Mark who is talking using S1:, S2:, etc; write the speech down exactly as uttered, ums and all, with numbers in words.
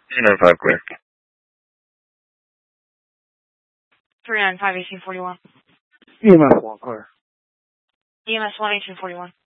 S1: three nine five, clear.
S2: three nine five, eighteen forty-one.
S3: E M S one, clear.
S2: E M S one, eighteen forty-one.